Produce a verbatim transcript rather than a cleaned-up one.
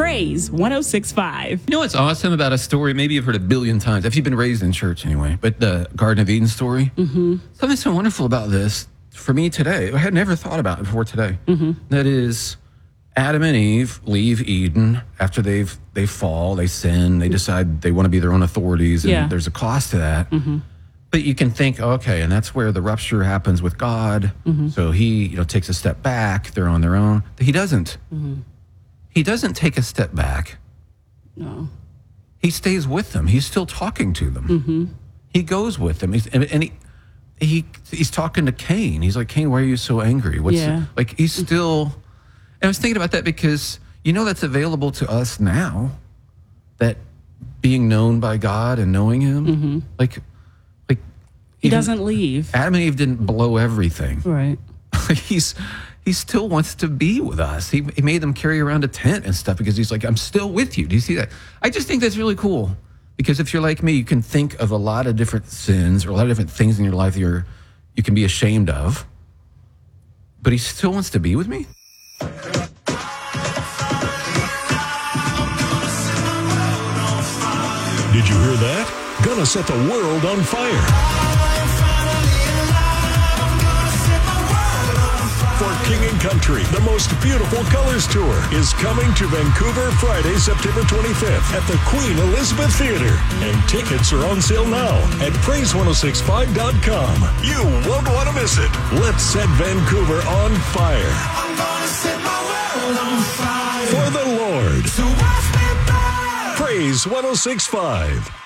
Praise ten sixty-five. You know what's awesome about a story? Maybe you've heard a billion times, if you've been raised in church anyway, but the Garden of Eden story. Mm-hmm. Something so wonderful about this for me today, I had never thought about it before today. Mm-hmm. That is, Adam and Eve leave Eden after they've they fall, they sin, they decide they want to be their own authorities, and Yeah. there's a cost to that. Mm-hmm. But you can think, okay, and that's where the rupture happens with God. Mm-hmm. So he, you know, takes a step back. They're on their own. He doesn't. Mm-hmm. He doesn't take a step back. No. He stays with them. He's still talking to them. Mm-hmm. He goes with them. He's, and and he, he he's talking to Cain. He's like, Cain, why are you so angry? What's Yeah. like? He's still. And I was thinking about that because you know that's available to us now. That being known by God and knowing Him, mm-hmm. like, like He doesn't leave. Adam and Eve didn't blow everything. Right. he's he still wants to be with us. He, he made them carry around a tent and stuff because he's like, I'm still with you. Do you see that? I just think that's really cool because if you're like me, you can think of a lot of different sins or a lot of different things in your life that you're you can be ashamed of, but he still wants to be with me. Did you hear that? Gonna set the world on fire. For King and Country, the most beautiful colors tour is coming to Vancouver Friday, September twenty-fifth at the Queen Elizabeth Theatre. And tickets are on sale now at praise ten sixty-five dot com. You won't want to miss it. Let's set Vancouver on fire. I'm gonna set my world on fire. For the Lord. So watch me burn. Praise ten sixty-five.